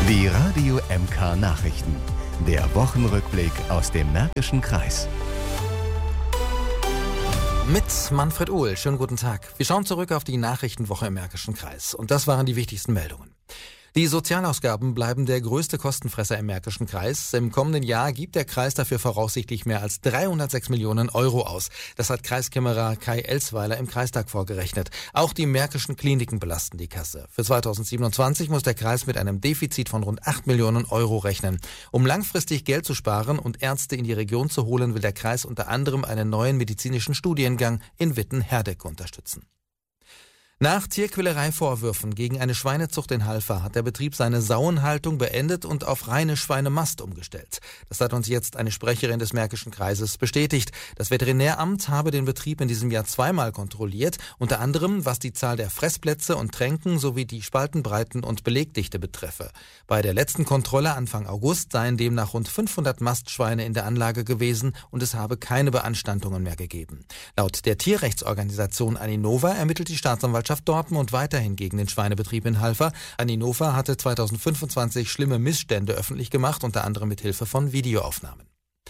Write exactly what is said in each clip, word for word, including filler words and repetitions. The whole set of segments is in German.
Die Radio M K Nachrichten. Der Wochenrückblick aus dem Märkischen Kreis. Mit Manfred Uhl. Schönen guten Tag. Wir schauen zurück auf die Nachrichtenwoche im Märkischen Kreis. Und das waren die wichtigsten Meldungen. Die Sozialausgaben bleiben der größte Kostenfresser im Märkischen Kreis. Im kommenden Jahr gibt der Kreis dafür voraussichtlich mehr als dreihundertsechs Millionen Euro aus. Das hat Kreiskämmerer Kai Elsweiler im Kreistag vorgerechnet. Auch die märkischen Kliniken belasten die Kasse. Für zweitausendsiebenundzwanzig muss der Kreis mit einem Defizit von rund acht Millionen Euro rechnen. Um langfristig Geld zu sparen und Ärzte in die Region zu holen, will der Kreis unter anderem einen neuen medizinischen Studiengang in Witten-Herdecke unterstützen. Nach Tierquälerei-Vorwürfen gegen eine Schweinezucht in Halver hat der Betrieb seine Sauenhaltung beendet und auf reine Schweinemast umgestellt. Das hat uns jetzt eine Sprecherin des Märkischen Kreises bestätigt. Das Veterinäramt habe den Betrieb in diesem Jahr zweimal kontrolliert, unter anderem was die Zahl der Fressplätze und Tränken sowie die Spaltenbreiten und Belegdichte betreffe. Bei der letzten Kontrolle Anfang August seien demnach rund fünfhundert Mastschweine in der Anlage gewesen und es habe keine Beanstandungen mehr gegeben. Laut der Tierrechtsorganisation Aninova ermittelt die Staatsanwaltschaft Dortmund weiterhin gegen den Schweinebetrieb in Halver. Aninova hatte zweitausendfünfundzwanzig schlimme Missstände öffentlich gemacht, unter anderem mit Hilfe von Videoaufnahmen.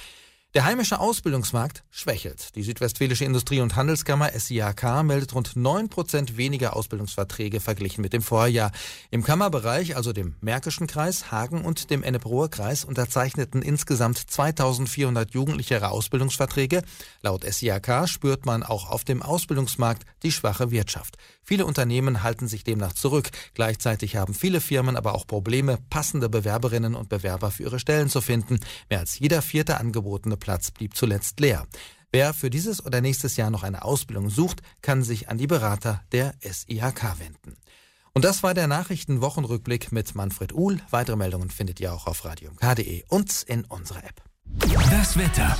Der heimische Ausbildungsmarkt schwächelt. Die Südwestfälische Industrie- und Handelskammer S I H K meldet rund neun Prozent weniger Ausbildungsverträge verglichen mit dem Vorjahr. Im Kammerbereich, also dem Märkischen Kreis, Hagen und dem Ennepe-Ruhr Kreis, unterzeichneten insgesamt zweitausendvierhundert Jugendliche ihre Ausbildungsverträge. Laut S I H K spürt man auch auf dem Ausbildungsmarkt die schwache Wirtschaft. Viele Unternehmen halten sich demnach zurück. Gleichzeitig haben viele Firmen aber auch Probleme, passende Bewerberinnen und Bewerber für ihre Stellen zu finden. Mehr als jeder vierte angebotene Platz blieb zuletzt leer. Wer für dieses oder nächstes Jahr noch eine Ausbildung sucht, kann sich an die Berater der S I H K wenden. Und das war der Nachrichtenwochenrückblick mit Manfred Uhl. Weitere Meldungen findet ihr auch auf radio m k punkt de und in unserer App. Das Wetter.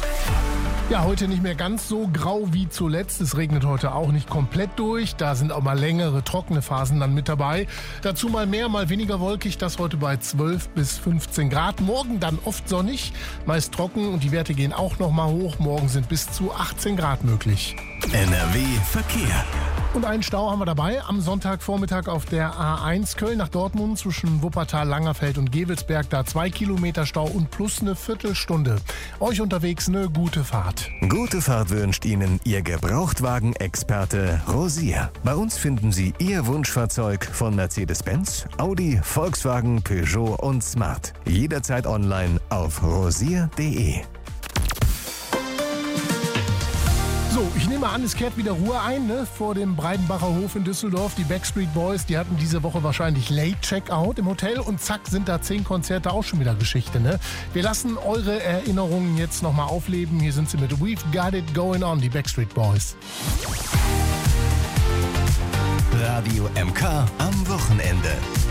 Ja, heute nicht mehr ganz so grau wie zuletzt. Es regnet heute auch nicht komplett durch. Da sind auch mal längere, trockene Phasen dann mit dabei. Dazu mal mehr, mal weniger wolkig. Das heute bei zwölf bis fünfzehn Grad. Morgen dann oft sonnig, meist trocken und die Werte gehen auch noch mal hoch. Morgen sind bis zu achtzehn Grad möglich. N R W Verkehr. Und einen Stau haben wir dabei am Sonntagvormittag auf der A eins Köln nach Dortmund zwischen Wuppertal, Langerfeld und Gevelsberg. Da zwei Kilometer Stau und plus eine Viertelstunde. Euch unterwegs eine gute Fahrt. Gute Fahrt wünscht Ihnen Ihr Gebrauchtwagen-Experte Rosier. Bei uns finden Sie Ihr Wunschfahrzeug von Mercedes-Benz, Audi, Volkswagen, Peugeot und Smart. Jederzeit online auf rosier punkt de. So, ich nehme an, es kehrt wieder Ruhe ein, ne? Vor dem Breidenbacher Hof in Düsseldorf. Die Backstreet Boys, die hatten diese Woche wahrscheinlich Late Checkout im Hotel und zack sind da zehn Konzerte auch schon wieder Geschichte, ne? Wir lassen eure Erinnerungen jetzt nochmal aufleben. Hier sind sie mit We've Got It Going On, die Backstreet Boys. Radio M K am Wochenende.